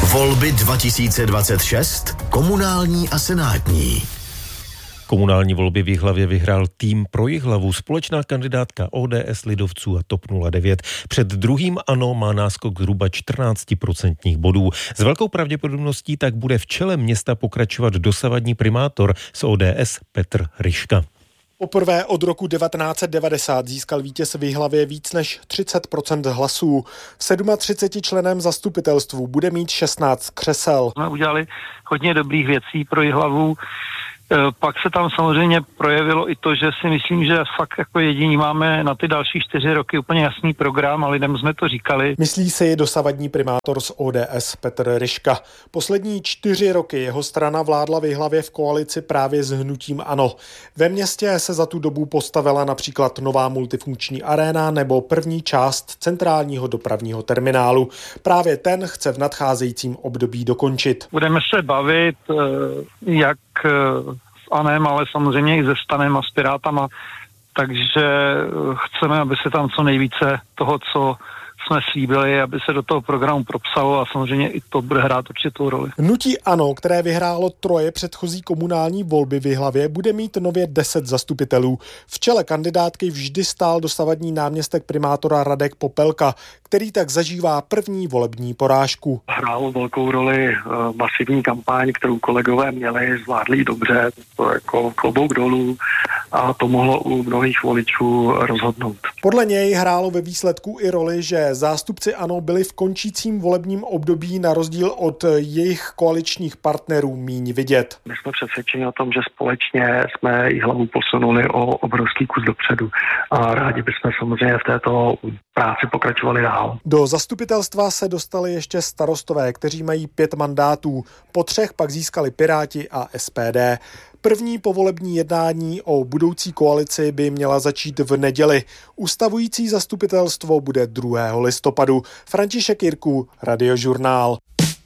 Volby 2026, komunální a senátní. Komunální volby v Jihlavě vyhrál tým Pro Jihlavu, společná kandidátka ODS, lidovců a TOP 09. Před druhým ANO má náskok zhruba 14% bodů. S velkou pravděpodobností tak bude v čele města pokračovat dosavadní primátor z ODS Petr Ryška. Poprvé od roku 1990 získal vítěz v Jihlavě víc než 30% hlasů. V 37 členém zastupitelstvu bude mít 16 křesel. Jsme udělali hodně dobrých věcí pro Jihlavu. Pak se tam samozřejmě projevilo i to, že si myslím, že fakt jako jediní máme na ty další 4 roky úplně jasný program a lidem jsme to říkali. Myslí si dosavadní primátor z ODS Petr Ryška. Poslední 4 roky jeho strana vládla v Jihlavě v koalici právě s hnutím ANO. Ve městě se za tu dobu postavila například nová multifunkční aréna nebo první část centrálního dopravního terminálu. Právě ten chce v nadcházejícím období dokončit. Budeme se bavit, jak s ANO, ale samozřejmě i se STANem a s Pirátama, takže chceme, aby se tam co nejvíce toho, co jsme slíbili, aby se do toho programu propsalo a samozřejmě i to bude hrát určitou roli. Hnutí ANO, které vyhrálo 3 předchozí komunální volby v Jihlavě, bude mít nově 10 zastupitelů. V čele kandidátky vždy stál dosavadní náměstek primátora Radek Popelka, který tak zažívá první volební porážku. Hrálo velkou roli masivní kampaň, kterou kolegové měli, zvládli dobře, to jako klobouk dolů a to mohlo u mnohých voličů rozhodnout. Podle něj hrálo ve výsledku i roli, že zástupci ANO byli v končícím volebním období na rozdíl od jejich koaličních partnerů míň vidět. My jsme přesvědčeni o tom, že společně jsme Jihlavu posunuli o obrovský kus dopředu a rádi bychom samozřejmě v této práci pokračovali dál. Do zastupitelstva se dostali ještě starostové, kteří mají 5 mandátů. Po 3 pak získali Piráti a SPD. První povolební jednání o budoucí koalici by měla začít v neděli. Ustavující zastupitelstvo bude 2. listopadu. František Jirků, Radiožurnál.